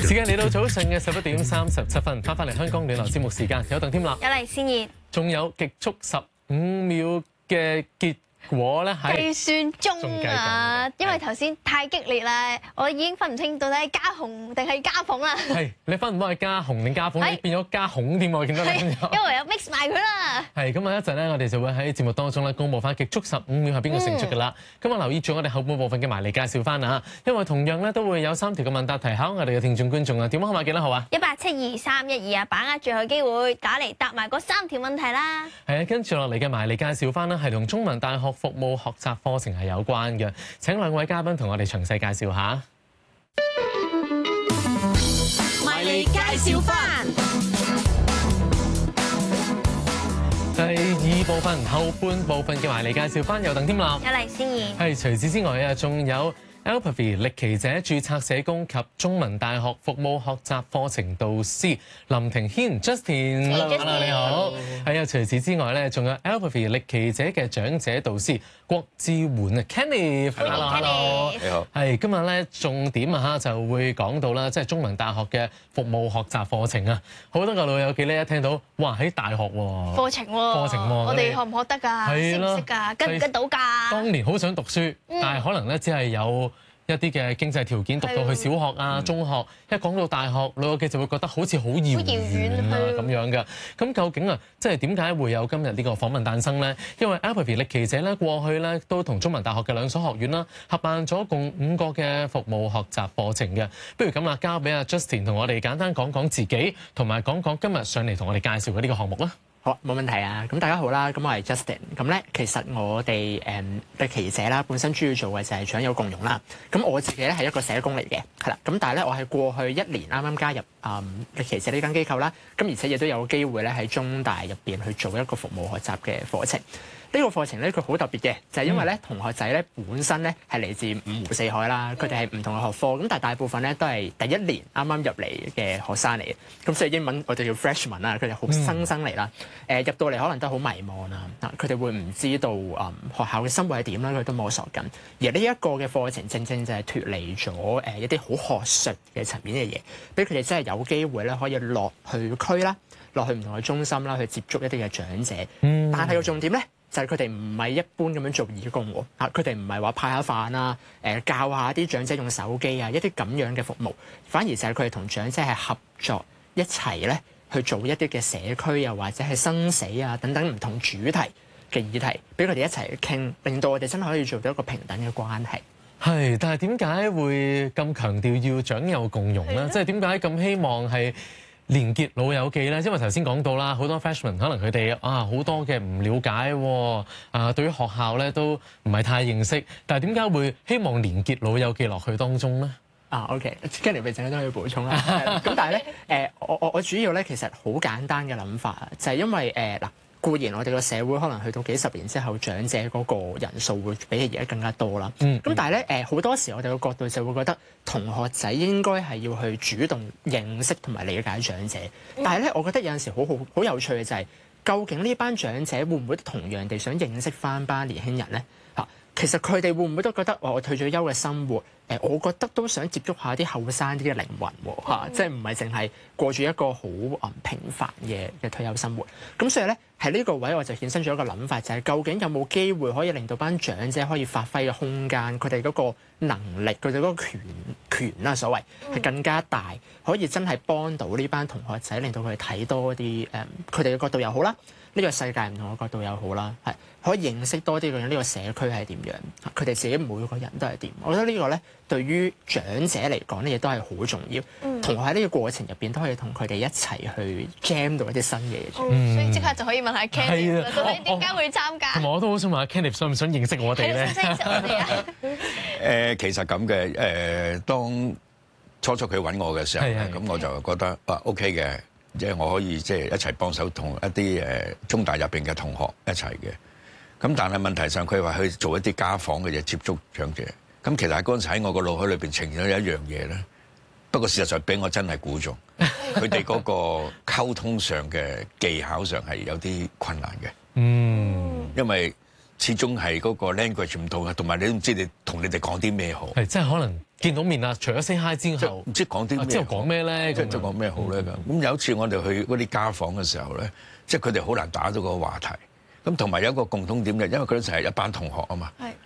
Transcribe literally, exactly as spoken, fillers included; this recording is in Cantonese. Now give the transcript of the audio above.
時間嚟到早上嘅十一點三十七分，翻返嚟香港暖流節目時間，有鄧添立， 有黎先熱， 仲有極速十五秒嘅結果咧，係計算中啊！因為頭先太激烈啦，我已經分唔清到底係加紅定係加鳳啦。 係你分唔到係加紅定加鳳，你變咗加紅添喎，我見到你。 因為有 mix 埋佢啦。 係咁啊！一陣咧，我哋就會喺節目當中咧公佈翻極速十五秒係邊個勝出㗎啦。咁啊，留意住我哋後半部分嘅埋嚟介紹翻啊，因為同樣咧都會有三條嘅問答題考我哋嘅聽眾觀眾啊。電話號碼幾多號啊？ 一八七二三一二啊，把握最後機會打嚟答埋嗰三條問題啦。 係啊，跟住落嚟嘅埋嚟介紹翻啦，係同中文大學服務學習課程係有關嘅。請兩位嘉賓同我哋詳細介紹下。 埋嚟介紹翻。 第二部分後半部分嘅埋嚟介紹翻，有鄧添立， 有黎先熱。 係除此之外啊，仲有 Alphavy 歷奇者註冊社工及中文大學服務學習課程導師林庭軒 Justin， Hello 你好。係啊，除此之外咧，仲有 Alphavy 歷奇者嘅長者導師郭志媛啊 Kenneth，Hello Hello， 你好。 係今日咧重點啊嚇就會講到啦，即係中文大學嘅服務學習課程啊，好多個老友記咧一聽到，哇喺大學喎， 課程喎， 課程喎， 我哋學唔學得㗎？識唔識㗎？跟唔跟到㗎？ 當年好想讀書，但係可能咧只係有一啲嘅經濟條件讀到去小學啊、中學，一講到大學，老友記就會覺得好似好遙遠啊咁樣嘅。咁究竟啊，即係點解會有今日呢個訪問誕生咧？因為 Alphavy 歷奇者咧過去咧都同中文大學嘅兩所學院啦合辦咗共五個嘅服務學習課程嘅。不如咁啦，交俾阿 Justin 同我哋簡單講講自己，同埋講講今日上嚟同我哋介紹嘅呢個項目啦。 好，冇問題啊！咁大家好啦，咁我係 Justin。咁咧，其實我哋誒歷奇者啦，本身主要做嘅就係長幼共融啦。咁我自己咧係一個社工嚟嘅，係啦。咁但係咧，我係過去一年啱啱加入誒歷奇者呢間機構啦。咁而且亦都有機會咧喺中大入邊去做一個服務學習嘅課程。呢個課程咧，佢好特別嘅，就係因為咧同學仔咧本身咧係嚟自五湖四海啦，佢哋係唔同嘅學科，咁但係大部分咧都係第一年啱啱入嚟嘅學生嚟嘅，咁所以英文我哋叫 freshman 啦，佢哋好新生嚟啦，誒入到嚟可能都好迷茫啊，啊佢哋會唔知道誒學校嘅生活係點啦，佢都摸索緊，而呢一個嘅課程正正就係脫離咗誒一啲好學術嘅層面嘅嘢，俾佢哋真係有機會咧可以落去區啦，落去唔同嘅中心啦，去接觸一啲嘅長者，嗯、但係個重點咧。就係佢哋唔係一般咁樣做義工喎，啊佢哋唔係話派下飯啊，誒教下啲長者用手機啊，一啲咁樣嘅服務，反而就係佢哋同長者係合作一齊咧去做一啲嘅社區又或者係生死啊等等唔同主題嘅議題，俾佢哋一齊去傾，令到我哋真係可以做到一個平等嘅關係。 係，但係點解會咁強調要長幼共融咧？即係點解咁希望係連結老友記咧？因為頭先講到啦，好多 freshman 可能佢哋啊好多嘅唔了解喎，啊對於學校咧都唔係太認識，但係點解會希望連結老友記落去當中咧？ 啊 OK，Kenny 咪陣間都可以補充啦。咁但係咧，誒我我我主要咧其實好簡單嘅諗法，就係因為誒嗱。固然我哋個社會可能去到幾十年之後，長者嗰個人數會比起而家更加多啦。咁、嗯、但係咧，誒好多時我哋個角度就會覺得同學仔應該係要去主動認識同埋理解長者。但係咧，我覺得有陣時好好好有趣嘅就係、是，究竟呢班長者會唔會同樣地想認識翻班年輕人咧？嚇，其實佢哋會唔會都覺得哦，我退咗休嘅生活？誒，我覺得都想接觸下啲後生啲嘅靈魂喎，嚇、嗯，即係唔係淨係過住一個好誒平凡嘅嘅退休生活。咁所以咧，喺呢個位我就衍生咗一個諗法，就係、是、究竟有冇機會可以令到班長者可以發揮嘅空間，佢哋嗰個能力，佢哋嗰個權權啦，所謂係更加大，可以真係幫到呢班同學仔，令到佢哋睇多啲誒，佢哋嘅角度又好啦。呢個世界唔同嘅角度又好啦，係可以認識多啲嘅呢個社區係點樣，佢哋自己每個人都係點。我覺得呢個咧對於長者嚟講呢嘢都係好重要。嗯、同學喺呢個過程入邊都可以同佢哋一齊去 jam 到一啲新嘅嘢出嚟。 嗯、所以即刻就可以問下 Kenny 啦，到底點解會參加？ 同埋我都好想問下 Kenny 想唔想認識我哋咧？ 想唔想認識我哋啊？ 誒，其實咁嘅誒，當初初佢揾我嘅時候咧，咁我就覺得啊 OK 嘅。即係我可以即係一齊幫手同一啲誒中大入邊嘅同學一齊嘅，咁但係問題上佢話去做一啲家訪嘅嘢，接觸長者，咁其實喺嗰陣時喺我個腦海裏邊呈現咗一樣嘢咧。不過事實上俾我真係估中，佢哋嗰個溝通上嘅技巧上係有啲困難嘅。嗯，因為始終係嗰個 language 唔同啊，同埋你都唔知你同你哋講啲咩好。 係，即係可能見到面啦，除咗 say hi 之後， 唔知講啲咩， 之後講咩咧？ 即係講咩好咧咁。咁有一次我哋去嗰啲家訪嘅時候咧，即係佢哋好難打到個話題。咁同埋有一個共通點嘅，因為佢哋就係一班同學啊嘛。